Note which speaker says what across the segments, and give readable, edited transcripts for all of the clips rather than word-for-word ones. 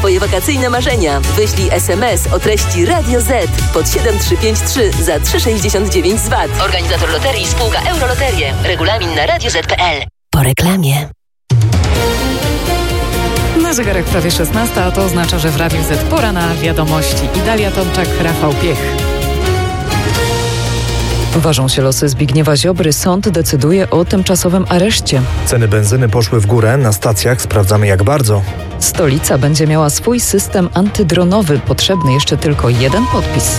Speaker 1: Twoje wakacyjne marzenia. Wyślij SMS o treści Radio Z pod 7353 za 3,69 z VAT. Organizator loterii spółka Euroloterie. Regulamin na radioz.pl. Po reklamie.
Speaker 2: Na zegarek prawie 16, a to oznacza, że w Radiu Z pora na wiadomości. Idalia Tomczak, Rafał Piech. Ważą się losy Zbigniewa Ziobry. Sąd decyduje o tymczasowym areszcie.
Speaker 3: Ceny benzyny poszły w górę. Na stacjach sprawdzamy jak bardzo.
Speaker 2: Stolica będzie miała swój system antydronowy. Potrzebny jeszcze tylko jeden podpis.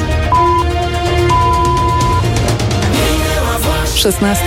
Speaker 2: 16.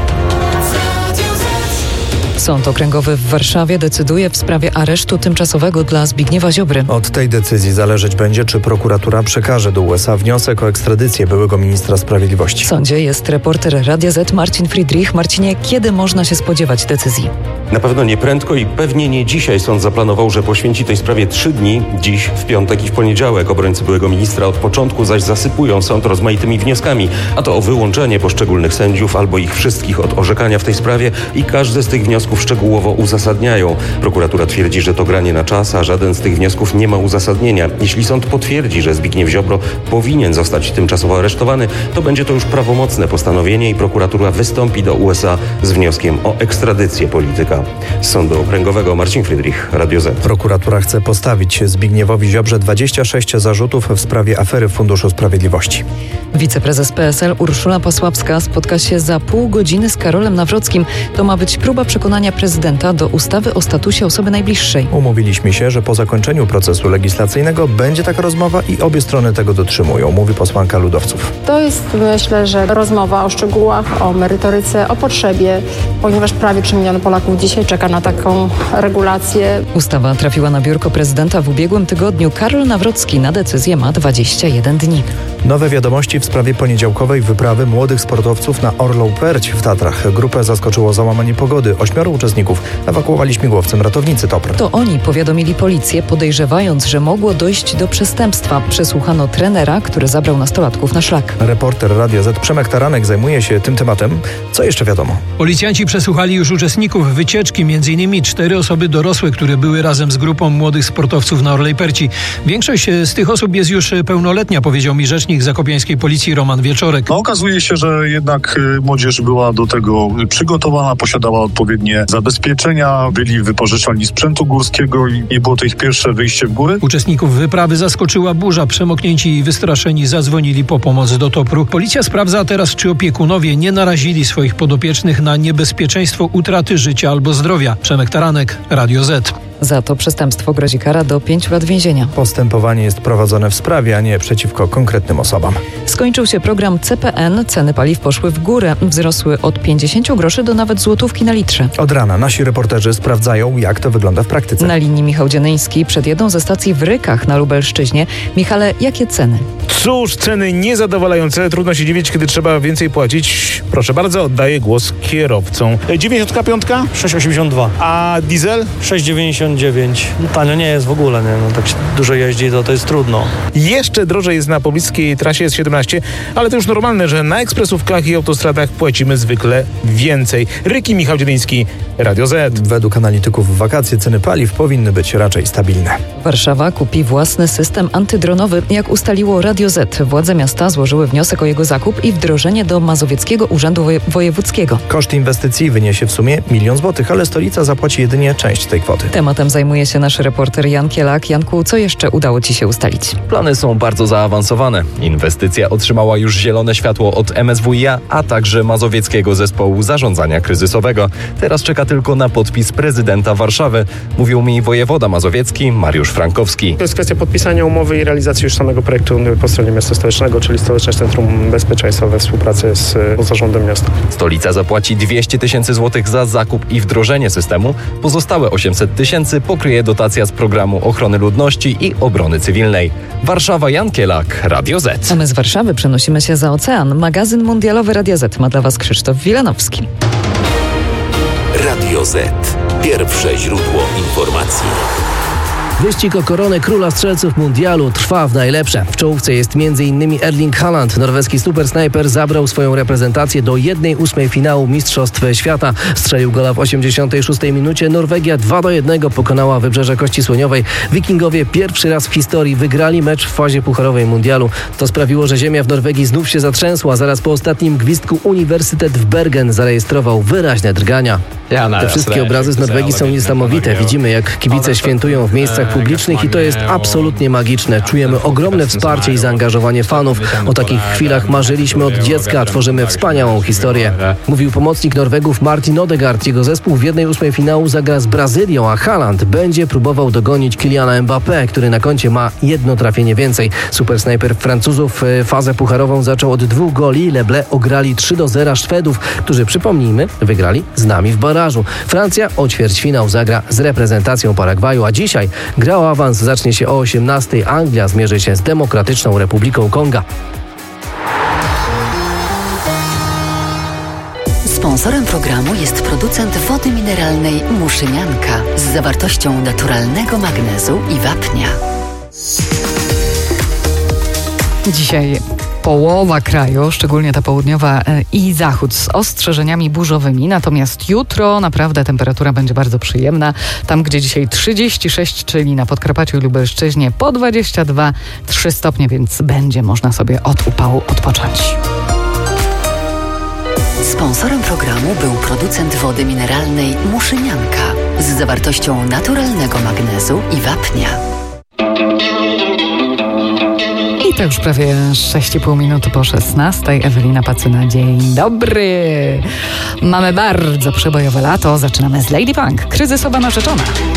Speaker 2: Sąd Okręgowy w Warszawie decyduje w sprawie aresztu tymczasowego dla Zbigniewa Ziobry.
Speaker 3: Od tej decyzji zależeć będzie, czy prokuratura przekaże do USA wniosek o ekstradycję byłego ministra sprawiedliwości.
Speaker 2: W sądzie jest reporter Radia Z Marcin Friedrich. Marcinie, kiedy można się spodziewać decyzji?
Speaker 4: Na pewno nie prędko i pewnie nie dzisiaj. Sąd zaplanował, że poświęci tej sprawie 3 dni, dziś, w piątek i w poniedziałek. Obrońcy byłego ministra od początku zaś zasypują sąd rozmaitymi wnioskami, a to o wyłączenie poszczególnych sędziów albo ich wszystkich od orzekania w tej sprawie i każdy z tych wniosków szczegółowo uzasadniają. Prokuratura twierdzi, że to granie na czas, a żaden z tych wniosków nie ma uzasadnienia. Jeśli sąd potwierdzi, że Zbigniew Ziobro powinien zostać tymczasowo aresztowany, to będzie to już prawomocne postanowienie i prokuratura wystąpi do USA z wnioskiem o ekstradycję polityka. Z Sądu Okręgowego Marcin Friedrich, Radio Z.
Speaker 3: Prokuratura chce postawić Zbigniewowi Ziobrze 26 zarzutów w sprawie afery w Funduszu Sprawiedliwości.
Speaker 2: Wiceprezes PSL Urszula Pasławska spotka się za pół godziny z Karolem Nawrockim. To ma być próba przekonania prezydenta do ustawy o statusie osoby najbliższej.
Speaker 3: Umówiliśmy się, że po zakończeniu procesu legislacyjnego będzie taka rozmowa i obie strony tego dotrzymują, mówi posłanka Ludowców.
Speaker 5: To jest, myślę, że rozmowa o szczegółach, o merytoryce, o potrzebie, ponieważ prawie 3 miliony Polaków dzisiaj czeka na taką regulację.
Speaker 2: Ustawa trafiła na biurko prezydenta w ubiegłym tygodniu. Karol Nawrocki na decyzję ma 21 dni.
Speaker 3: Nowe wiadomości w sprawie poniedziałkowej wyprawy młodych sportowców na Orlą Perć w Tatrach. Grupę zaskoczyło załamanie pogody. 8 uczestników ewakuowali śmigłowcem ratownicy TOPR.
Speaker 2: To oni powiadomili policję, podejrzewając, że mogło dojść do przestępstwa. Przesłuchano trenera, który zabrał nastolatków na szlak.
Speaker 3: Reporter Radia Z Przemek Taranek zajmuje się tym tematem. Co jeszcze wiadomo?
Speaker 6: Policjanci przesłuchali już uczestników wycieczki, m.in. 4 osoby dorosłe, które były razem z grupą młodych sportowców na Orlej Perci. Większość z tych osób jest już pełnoletnia, powiedział mi rzecznik zakopiańskiej policji Roman Wieczorek.
Speaker 7: Okazuje się, że jednak młodzież była do tego przygotowana, posiadała odpowiednie zabezpieczenia, byli wypożyczalni sprzętu górskiego i nie było to ich pierwsze wyjście w góry.
Speaker 6: Uczestników wyprawy zaskoczyła burza. Przemoknięci i wystraszeni zadzwonili po pomoc do TOPR-u. Policja sprawdza teraz, czy opiekunowie nie narazili swoich podopiecznych na niebezpieczeństwo utraty życia albo zdrowia. Przemek Taranek, Radio Z.
Speaker 2: Za to przestępstwo grozi kara do 5 lat więzienia.
Speaker 3: Postępowanie jest prowadzone w sprawie, a nie przeciwko konkretnym osobom.
Speaker 2: Skończył się program CPN. Ceny paliw poszły w górę. Wzrosły od 50 groszy do nawet złotówki na litrze.
Speaker 3: Od rana nasi reporterzy sprawdzają, jak to wygląda w praktyce.
Speaker 2: Na linii Michał Dzienyński przed jedną ze stacji w Rykach na Lubelszczyźnie. Michale, jakie ceny?
Speaker 8: Cóż, ceny niezadowalające. Trudno się dziwić, kiedy trzeba więcej płacić. Proszę bardzo, oddaję głos kierowcom. 95,
Speaker 9: 6,82.
Speaker 8: a diesel?
Speaker 9: 6,99. Tanio nie jest w ogóle, nie? No, tak się dużo jeździ, to jest trudno.
Speaker 8: Jeszcze drożej jest na pobliskiej trasie S17, ale to już normalne, że na ekspresówkach i autostradach płacimy zwykle więcej. Ryki, Michał Dziedyński, Radio Z.
Speaker 3: Według analityków w wakacje ceny paliw powinny być raczej stabilne.
Speaker 2: Warszawa kupi własny system antydronowy. Jak ustaliło Radio Z, władze miasta złożyły wniosek o jego zakup i wdrożenie do Mazowieckiego Urzędu Wojewódzkiego.
Speaker 3: Koszt inwestycji wyniesie w sumie 1 000 000 złotych, ale stolica zapłaci jedynie część tej kwoty.
Speaker 2: Tematem zajmuje się nasz reporter Jan Kielak. Janku, co jeszcze udało Ci się ustalić?
Speaker 10: Plany są bardzo zaawansowane. Inwestycja otrzymała już zielone światło od MSWiA, a także Mazowieckiego Zespołu Zarządzania Kryzysowego. Teraz czeka tylko na podpis prezydenta Warszawy, mówił mi wojewoda mazowiecki Mariusz Frankowski.
Speaker 11: To jest kwestia podpisania umowy i realizacji już samego projektu po stronie miasta stołecznego, czyli Stołeczne Centrum Bezpieczeństwa we współpracy z zarządem miasta.
Speaker 10: Stolica zapłaci 200 000 złotych za zakup i wdrożenie systemu. Pozostałe 800 000 pokryje dotacja z programu ochrony ludności i obrony cywilnej. Warszawa, Jan Kielak, Radio Z.
Speaker 2: A my z Warszawy przenosimy się za ocean. Magazyn mundialowy Radio Z ma dla Was Krzysztof Wilanowski.
Speaker 12: Radio Z. Pierwsze źródło informacji. Wyścig o koronę króla strzelców mundialu trwa w najlepsze. W czołówce jest m.in. Erling Haaland. Norweski supersnajper zabrał swoją reprezentację do 1/8 finału Mistrzostw Świata. Strzelił gola w 86 minucie. Norwegia 2-1 pokonała Wybrzeże Kości Słoniowej. Wikingowie pierwszy raz w historii wygrali mecz w fazie pucharowej mundialu. To sprawiło, że ziemia w Norwegii znów się zatrzęsła. Zaraz po ostatnim gwizdku Uniwersytet w Bergen zarejestrował wyraźne drgania. Te wszystkie obrazy z Norwegii są niesamowite. Widzimy, jak kibice świętują w miejscach publicznych i to jest absolutnie magiczne. Czujemy ogromne wsparcie i zaangażowanie fanów. O takich chwilach marzyliśmy od dziecka. Tworzymy wspaniałą historię. Mówił pomocnik Norwegów Martin Odegaard. Jego zespół w 1/8 finału zagra z Brazylią, a Haaland będzie próbował dogonić Kyliana Mbappé, który na koncie ma jedno trafienie więcej. Supersnajper Francuzów fazę pucharową zaczął od 2 goli. Le Bleu ograli 3-0 Szwedów, którzy, przypomnijmy, wygrali z nami w barażu. Francja o ćwierćfinał zagra z reprezentacją Paragwaju, a dzisiaj gra o awans zacznie się o 18:00. Anglia zmierzy się z Demokratyczną Republiką Konga.
Speaker 1: Sponsorem programu jest producent wody mineralnej Muszynianka z zawartością naturalnego magnezu i wapnia.
Speaker 2: Dzisiaj połowa kraju, szczególnie ta południowa i zachód, z ostrzeżeniami burzowymi. Natomiast jutro naprawdę temperatura będzie bardzo przyjemna. Tam, gdzie dzisiaj 36, czyli na Podkarpaciu i Lubelszczyźnie po 22-3 stopnie, więc będzie można sobie od upału odpocząć.
Speaker 1: Sponsorem programu był producent wody mineralnej Muszynianka z zawartością naturalnego magnezu i wapnia.
Speaker 2: I to już prawie 6,5 minuty po 16:00. Ewelina Pacyna, dzień dobry. Mamy bardzo przebojowe lato. Zaczynamy z Lady Punk, kryzysowa narzeczona.